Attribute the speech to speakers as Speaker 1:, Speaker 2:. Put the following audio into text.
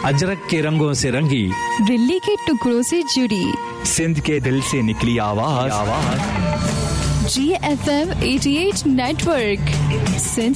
Speaker 1: अजरक के रंगों से रंगी,
Speaker 2: दिल्ली के टुकड़ों से जुड़ी,
Speaker 3: सिंध के दिल से निकली आवाज।
Speaker 2: GFM 88 network, Sindh